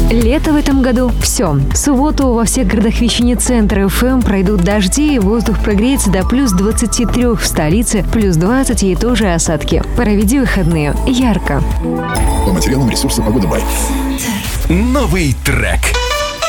Лето в этом году – все. В субботу во всех городах вещания центра ФМ пройдут дожди, и воздух прогреется до плюс 23, в столице плюс 20 и тоже осадки. Проведи выходные ярко. По материалам ресурса «Погода Бай». Новый трек.